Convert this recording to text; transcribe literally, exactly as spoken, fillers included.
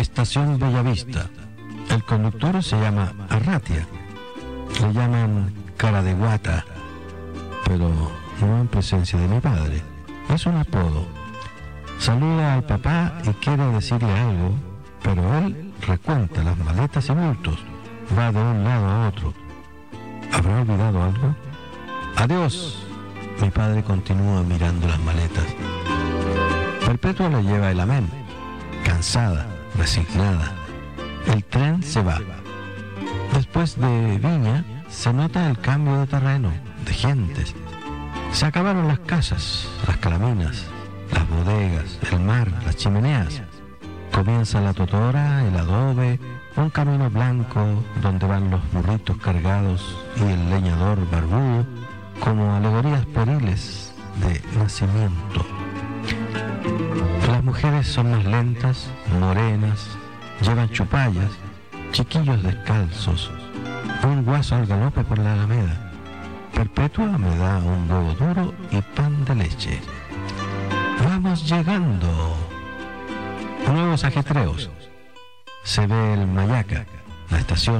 Estación Bellavista. El conductor se llama Arratia. Le llaman cara de guata, pero no en presencia de mi padre. Es un apodo. Saluda al papá y quiere decirle algo, pero él recuenta las maletas y bultos. Va de un lado a otro. ¿Habrá olvidado algo? Adiós. Mi padre continúa mirando las maletas. Perpetua le lleva el amén, cansada, resignada. El tren se va. Después de Viña se nota el cambio de terreno, de gentes. Se acabaron las casas, las calaminas, las bodegas, el mar, las chimeneas. Comienza la totora, el adobe, un camino blanco donde van los burritos cargados y el leñador barbudo como alegorías pueriles de nacimiento. Las mujeres son más lentas, morenas, llevan chupallas, chiquillos descalzos, un guaso al galope por la alameda. Perpetua me da un huevo duro y pan de leche. Vamos llegando. Nuevos ajetreos. Se ve el Mayaca, la estación